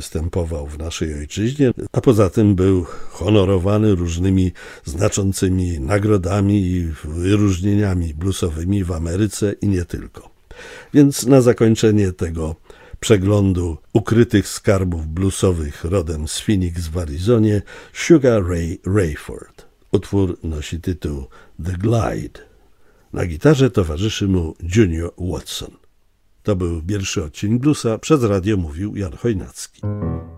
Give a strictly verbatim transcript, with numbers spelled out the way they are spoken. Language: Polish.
występował w naszej ojczyźnie, a poza tym był honorowany różnymi znaczącymi nagrodami i wyróżnieniami bluesowymi w Ameryce i nie tylko. Więc na zakończenie tego przeglądu ukrytych skarbów bluesowych rodem z Phoenix w Arizonie Sugar Ray Rayford. Utwór nosi tytuł The Glide. Na gitarze towarzyszy mu Junior Watson. To był pierwszy odcinek Bluesa. Przez radio mówił Jan Chojnacki.